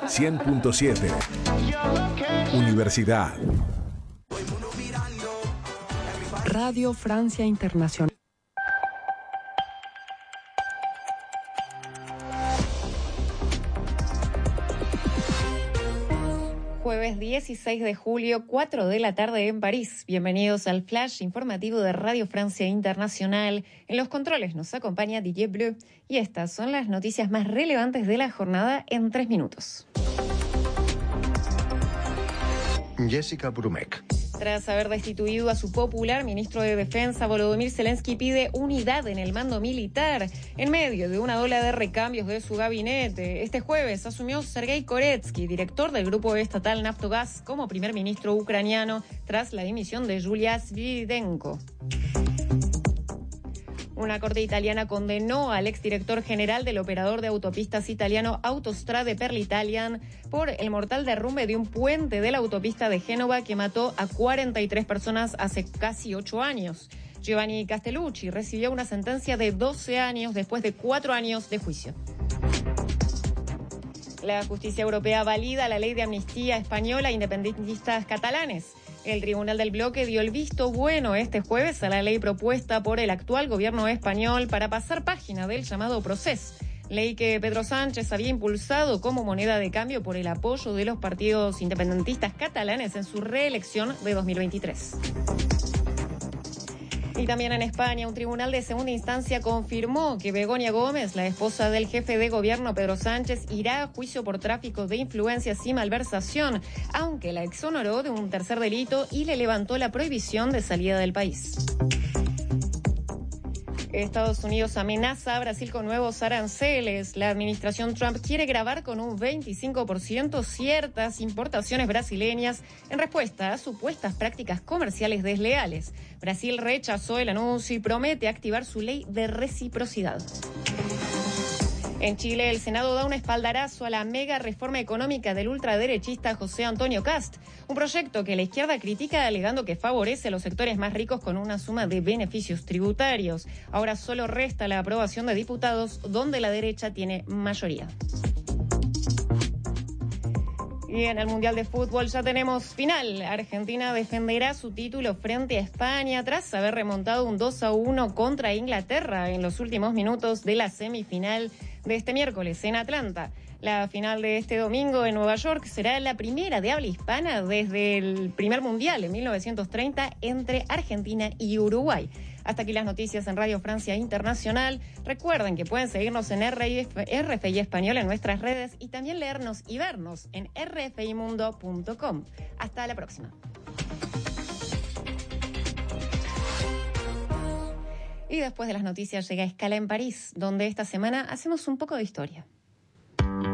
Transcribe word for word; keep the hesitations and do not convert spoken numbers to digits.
cien punto siete. Universidad. Radio Francia Internacional. Jueves dieciséis de julio, cuatro de la tarde en París. Bienvenidos al flash informativo de Radio Francia Internacional. En los controles nos acompaña Didier Bleu y estas son las noticias más relevantes de la jornada en tres minutos. Jessica Brumek. Tras haber destituido a su popular ministro de Defensa, Volodymyr Zelensky pide unidad en el mando militar en medio de una ola de recambios de su gabinete. Este jueves asumió Sergei Koretsky, director del grupo estatal Naftogaz, como primer ministro ucraniano tras la dimisión de Yulia Svidenko. Una corte italiana condenó al exdirector general del operador de autopistas italiano Autostrade per l'Italian por el mortal derrumbe de un puente de la autopista de Génova que mató a cuarenta y tres personas hace casi ocho años. Giovanni Castellucci recibió una sentencia de doce años después de cuatro años de juicio. La justicia europea valida la ley de amnistía española a independentistas catalanes. El Tribunal del Bloque dio el visto bueno este jueves a la ley propuesta por el actual gobierno español para pasar página del llamado Procés, ley que Pedro Sánchez había impulsado como moneda de cambio por el apoyo de los partidos independentistas catalanes en su reelección de dos mil veintitrés. Y también en España, un tribunal de segunda instancia confirmó que Begoña Gómez, la esposa del jefe de gobierno Pedro Sánchez, irá a juicio por tráfico de influencias y malversación, aunque la exoneró de un tercer delito y le levantó la prohibición de salida del país. Estados Unidos amenaza a Brasil con nuevos aranceles. La administración Trump quiere gravar con un veinticinco por ciento ciertas importaciones brasileñas en respuesta a supuestas prácticas comerciales desleales. Brasil rechazó el anuncio y promete activar su ley de reciprocidad. En Chile, el Senado da un espaldarazo a la mega reforma económica del ultraderechista José Antonio Kast, un proyecto que la izquierda critica alegando que favorece a los sectores más ricos con una suma de beneficios tributarios. Ahora solo resta la aprobación de diputados, donde la derecha tiene mayoría. Y en el Mundial de Fútbol ya tenemos final. Argentina defenderá su título frente a España tras haber remontado un dos a uno contra Inglaterra en los últimos minutos de la semifinal de este miércoles en Atlanta. La final de este domingo en Nueva York será la primera de habla hispana desde el primer Mundial en mil novecientos treinta entre Argentina y Uruguay. Hasta aquí las noticias en Radio Francia Internacional. Recuerden que pueden seguirnos en R F I Español en nuestras redes y también leernos y vernos en r f i mundo punto com. Hasta la próxima. Y después de las noticias llega Escala en París, donde esta semana hacemos un poco de historia.